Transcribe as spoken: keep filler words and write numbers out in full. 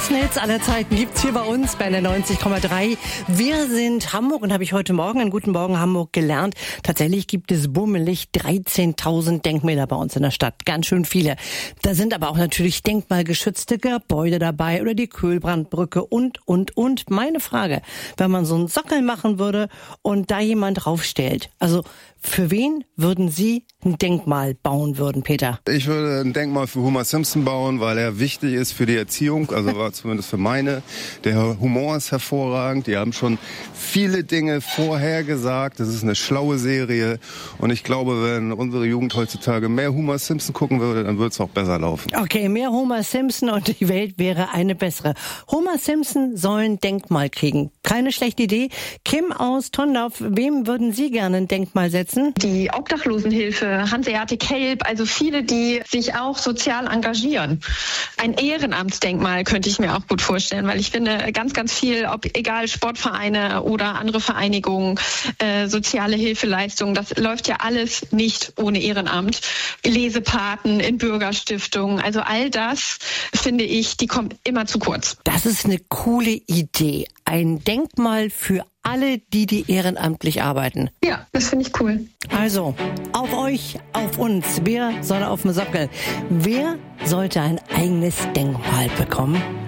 besten Hits aller Zeiten gibt's hier bei uns bei der neunzig Komma drei. Wir sind Hamburg und habe ich heute Morgen in Guten Morgen Hamburg gelernt. Tatsächlich gibt es bummelig dreizehntausend Denkmäler bei uns in der Stadt. Ganz schön viele. Da sind aber auch natürlich denkmalgeschützte Gebäude dabei oder die Kühlbrandbrücke und, und, und. Meine Frage, wenn man so einen Sockel machen würde und da jemand draufstellt, also für wen würden Sie ein Denkmal bauen würden, Peter? Ich würde ein Denkmal für Homer Simpson bauen, weil er wichtig ist für die Erziehung, also war zumindest für meine. Der Humor ist hervorragend, die haben schon viele Dinge vorhergesagt, das ist eine schlaue Serie und ich glaube, wenn unsere Jugend heutzutage mehr Homer Simpson gucken würde, dann würde es auch besser laufen. Okay, mehr Homer Simpson und die Welt wäre eine bessere. Homer Simpson soll ein Denkmal kriegen. Keine schlechte Idee. Kim aus Tondorf, wem würden Sie gerne ein Denkmal setzen? Die Obdachlosenhilfe, Hanseatic Help, also viele, die sich auch sozial engagieren. Ein Ehrenamtsdenkmal könnte ich mir auch gut vorstellen, weil ich finde, ganz, ganz viel, ob egal Sportvereine oder andere Vereinigungen, äh, soziale Hilfeleistungen, das läuft ja alles nicht ohne Ehrenamt. Lesepaten in Bürgerstiftungen, also all das, finde ich, die kommt immer zu kurz. Das ist eine coole Idee. Ein Denkmal für alle, die, die ehrenamtlich arbeiten. Ja, das finde ich cool. Also, auf euch, auf uns. Wer soll auf dem Sockel? Wer sollte ein eigenes Denkmal bekommen?